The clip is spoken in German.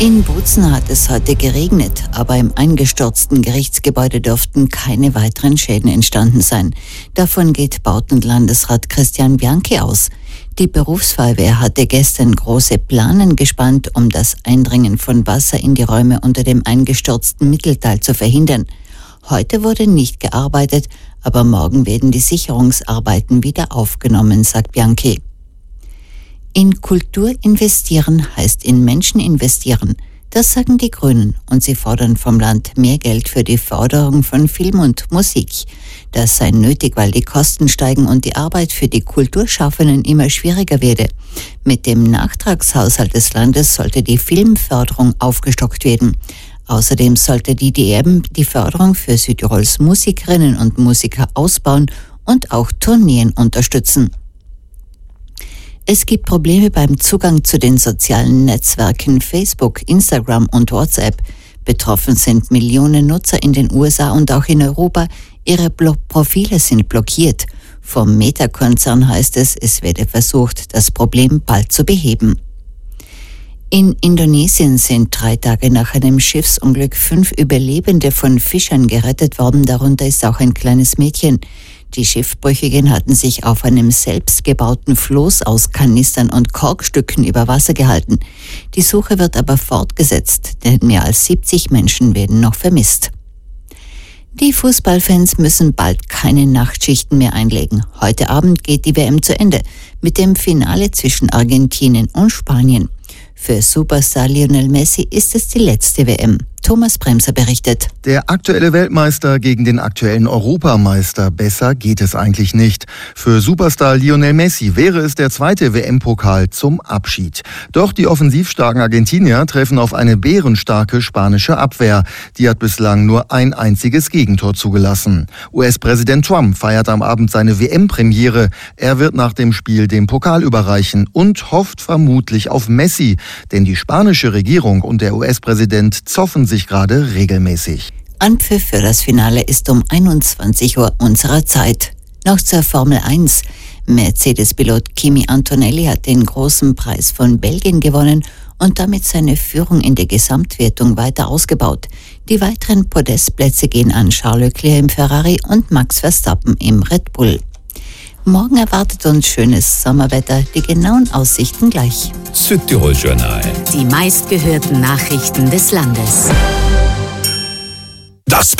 In Bozen hat es heute geregnet, aber im eingestürzten Gerichtsgebäude dürften keine weiteren Schäden entstanden sein. Davon geht Bautenlandesrat Christian Bianchi aus. Die Berufsfeuerwehr hatte gestern große Planen gespannt, um das Eindringen von Wasser in die Räume unter dem eingestürzten Mittelteil zu verhindern. Heute wurde nicht gearbeitet, aber morgen werden die Sicherungsarbeiten wieder aufgenommen, sagt Bianchi. In Kultur investieren heißt in Menschen investieren. Das sagen die Grünen und sie fordern vom Land mehr Geld für die Förderung von Film und Musik. Das sei nötig, weil die Kosten steigen und die Arbeit für die Kulturschaffenden immer schwieriger werde. Mit dem Nachtragshaushalt des Landes sollte die Filmförderung aufgestockt werden. Außerdem sollte die DM die Förderung für Südtirols Musikerinnen und Musiker ausbauen und auch Tourneen unterstützen. Es gibt Probleme beim Zugang zu den sozialen Netzwerken Facebook, Instagram und WhatsApp. Betroffen sind Millionen Nutzer in den USA und auch in Europa. Ihre Profile sind blockiert. Vom Meta-Konzern heißt es, es werde versucht, das Problem bald zu beheben. In Indonesien sind 3 Tage nach einem Schiffsunglück 5 Überlebende von Fischern gerettet worden, darunter ist auch ein kleines Mädchen. Die Schiffbrüchigen hatten sich auf einem selbstgebauten Floß aus Kanistern und Korkstücken über Wasser gehalten. Die Suche wird aber fortgesetzt, denn mehr als 70 Menschen werden noch vermisst. Die Fußballfans müssen bald keine Nachtschichten mehr einlegen. Heute Abend geht die WM zu Ende mit dem Finale zwischen Argentinien und Spanien. Für Superstar Lionel Messi ist es die letzte WM. Thomas Bremser berichtet. Der aktuelle Weltmeister gegen den aktuellen Europameister. Besser geht es eigentlich nicht. Für Superstar Lionel Messi wäre es der 2. WM-Pokal zum Abschied. Doch die offensivstarken Argentinier treffen auf eine bärenstarke spanische Abwehr. Die hat bislang nur ein einziges Gegentor zugelassen. US-Präsident Trump feiert am Abend seine WM-Premiere. Er wird nach dem Spiel den Pokal überreichen und hofft vermutlich auf Messi. Denn die spanische Regierung und der US-Präsident zoffen sich gerade regelmäßig. Anpfiff für das Finale ist um 21 Uhr unserer Zeit. Noch zur Formel 1. Mercedes-Pilot Kimi Antonelli hat den großen Preis von Belgien gewonnen und damit seine Führung in der Gesamtwertung weiter ausgebaut. Die weiteren Podestplätze gehen an Charles Leclerc im Ferrari und Max Verstappen im Red Bull. Morgen erwartet uns schönes Sommerwetter, die genauen Aussichten gleich. Südtirol-Journal. Die meistgehörten Nachrichten des Landes. Das